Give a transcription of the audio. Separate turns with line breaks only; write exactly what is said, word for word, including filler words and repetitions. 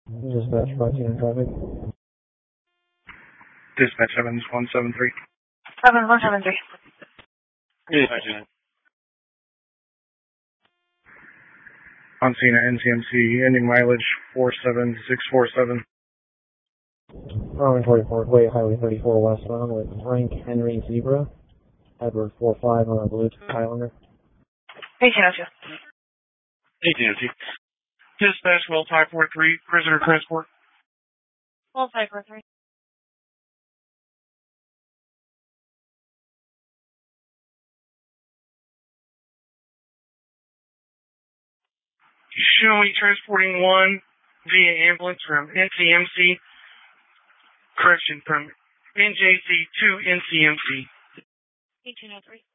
Dispatch five two traffic.
Dispatch seven one seven three.
seven one seven three.
Dispatch. On scene at N C M C, ending mileage four seven six four seven.
Roman forty-four, Way Highway thirty-four westbound with Frank Henry Zebra. Edward four five on a Blue Highlander.
eighteen oh two.
eighteen oh two. Dispatch Well five four three, prisoner transport.
Well five four three.
Show me transporting one via ambulance from N C M C, correction, from N J C to N C M C.
eighteen oh three.